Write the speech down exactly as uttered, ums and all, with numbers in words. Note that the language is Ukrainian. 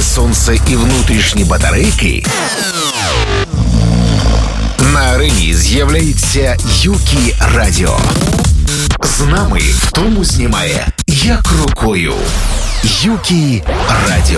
сонце і внутрішні батарейки, на арені з'являється Юкі Радіо. З нами в тому знімає як рукою. Юкі Радіо.